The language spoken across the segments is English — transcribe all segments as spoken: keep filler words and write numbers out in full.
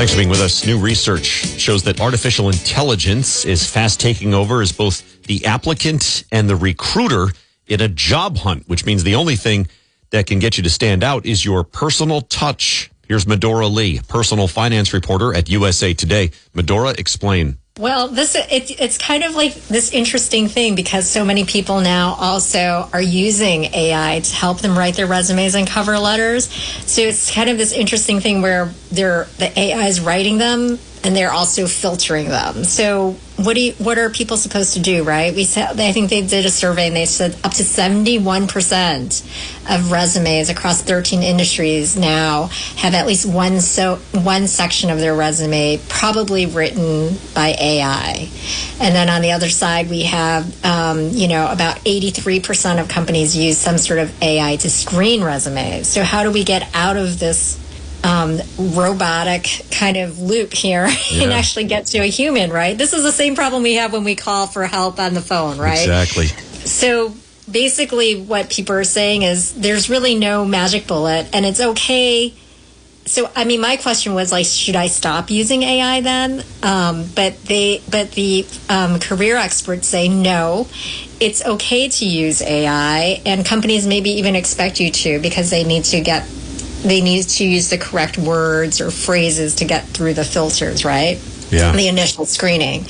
Thanks for being with us. New research shows that artificial intelligence is fast taking over as both the applicant and the recruiter in a job hunt, which means the only thing that can get you to stand out is your personal touch. Here's Medora Lee, personal finance reporter at U S A Today. Medora, explain. Well, this it, it's kind of like this interesting thing because so many people now also are using A I to help them write their resumes and cover letters. So it's kind of this interesting thing where they're the A I is writing them and they're also filtering them. So what do you, what are people supposed to do, right? We said, I think they did a survey and they said up to seventy-one percent of resumes across thirteen industries now have at least one so one section of their resume probably written by A I. And then on the other side, we have, um, you know, about eighty-three percent of companies use some sort of A I to screen resumes. So how do we get out of this Um, robotic kind of loop here yeah. and actually get to a human, right? This is the same problem we have when we call for help on the phone, right? Exactly. So basically what people are saying is there's really no magic bullet and it's okay. So, I mean, my question was like, should I stop using A I then? Um, but they, but the um, career experts say no, it's okay to use A I and companies maybe even expect you to because they need to get they need to use the correct words or phrases to get through the filters, right? Yeah. The initial screening.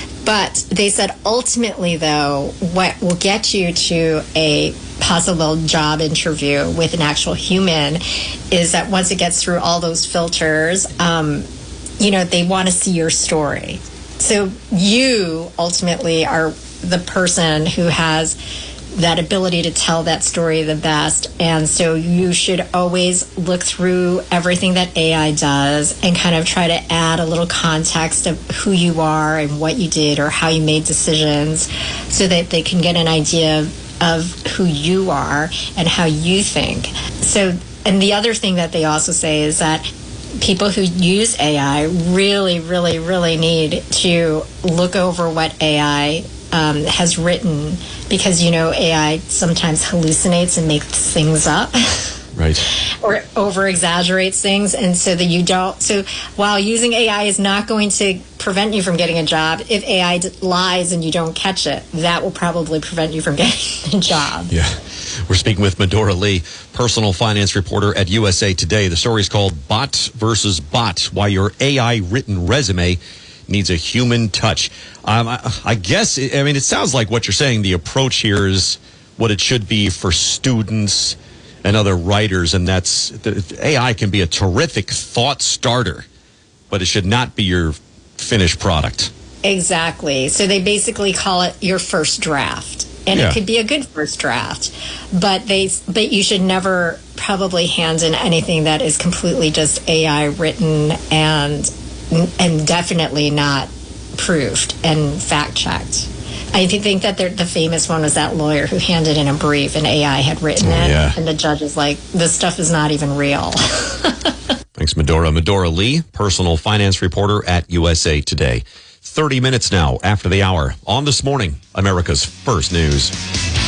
But they said ultimately, though, what will get you to a possible job interview with an actual human is that once it gets through all those filters, um, you know, they want to see your story. So you ultimately are the person who has that ability to tell that story the best. And so you should always look through everything that A I does and kind of try to add a little context of who you are and what you did or how you made decisions so that they can get an idea of who you are and how you think. So, and the other thing that they also say is that people who use A I really, really, really need to look over what A I Um, has written because, you know, A I sometimes hallucinates and makes things up. Right. Or over-exaggerates things. And so that you don't... So while using A I is not going to prevent you from getting a job, if A I d- lies and you don't catch it, that will probably prevent you from getting a job. Yeah. We're speaking with Medora Lee, personal finance reporter at U S A Today. The story is called Bot versus Bot, Why Your A I-Written Resume Needs a Human Touch. Um, I, I guess, I mean, it sounds like what you're saying, the approach here is what it should be for students and other writers, and that's, A I can be a terrific thought starter, but it should not be your finished product. Exactly. So they basically call it your first draft. And yeah. It could be a good first draft, but they, but you should never probably hand in anything that is completely just A I written and and definitely not proved and fact-checked. I think that the famous one was that lawyer who handed in a brief and A I had written oh, it, yeah. and the judge is like, this stuff is not even real. Thanks, Medora. Medora Lee, personal finance reporter at U S A Today. thirty minutes now after the hour on This Morning, America's First News.